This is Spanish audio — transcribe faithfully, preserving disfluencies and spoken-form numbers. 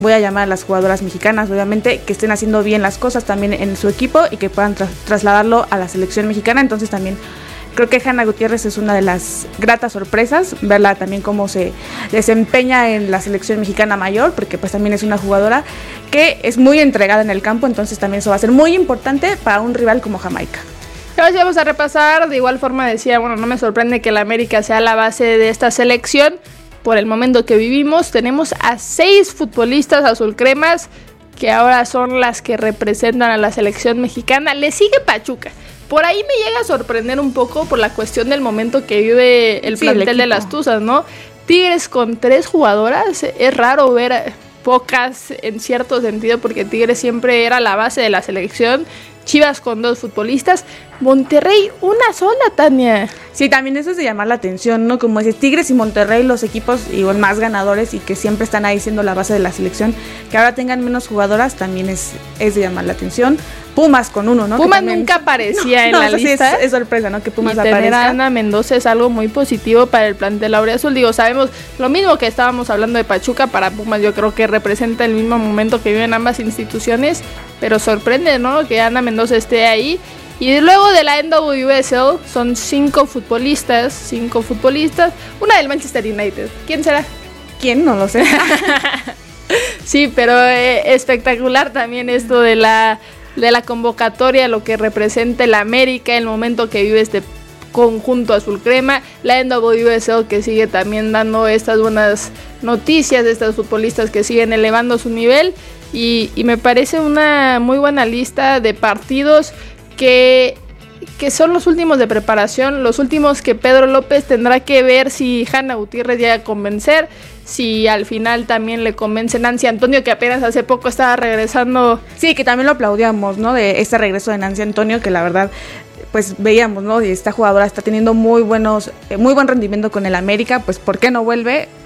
voy a llamar a las jugadoras mexicanas, obviamente, que estén haciendo bien las cosas también en su equipo y que puedan tra- trasladarlo a la selección mexicana. Entonces también creo que Hanna Gutiérrez es una de las gratas sorpresas, verla también cómo se desempeña en la selección mexicana mayor, porque pues también es una jugadora que es muy entregada en el campo, entonces también eso va a ser muy importante para un rival como Jamaica. Ahora sí vamos a repasar, de igual forma decía, bueno, no me sorprende que la América sea la base de esta selección. Por el momento que vivimos, tenemos a seis futbolistas azulcremas que ahora son las que representan a la selección mexicana. Le sigue Pachuca. Por ahí me llega a sorprender un poco por la cuestión del momento que vive el sí, plantel el de las Tuzas, ¿no? Tigres con tres jugadoras, es raro ver pocas en cierto sentido porque Tigres siempre era la base de la selección. Chivas con dos futbolistas, Monterrey una sola, Tania. Sí, también eso es de llamar la atención, ¿no? Como dices, Tigres y Monterrey, los equipos igual más ganadores y que siempre están ahí siendo la base de la selección, que ahora tengan menos jugadoras también es, es de llamar la atención. Pumas con uno, ¿no? Pumas también, nunca aparecía no, en no, la lista. Es, es sorpresa, ¿no? Que Pumas y tener aparezca. a Ana Mendoza es algo muy positivo para el plantel auriazul. Digo, sabemos lo mismo que estábamos hablando de Pachuca, para Pumas yo creo que representa el mismo momento que viven ambas instituciones, pero sorprende, ¿no? Que Ana Mendoza esté ahí. Y luego de la N W S L son cinco futbolistas, cinco futbolistas, una del Manchester United. ¿Quién será? ¿Quién? No lo sé. Sí, pero eh, espectacular también esto de la de la convocatoria, lo que representa el América, el momento que vive este conjunto azul crema, la N W S L que sigue también dando estas buenas noticias de estas futbolistas que siguen elevando su nivel y, y me parece una muy buena lista de partidos que, que son los últimos de preparación, los últimos que Pedro López tendrá que ver si Hanna Gutiérrez llega a convencer, si al final también le convence Nancy Antonio, que apenas hace poco estaba regresando. Sí, que también lo aplaudíamos, ¿no? De este regreso de Nancy Antonio, que la verdad, pues veíamos, ¿no? Esta jugadora está teniendo muy buenos, muy buen rendimiento con el América, pues ¿por qué no vuelve?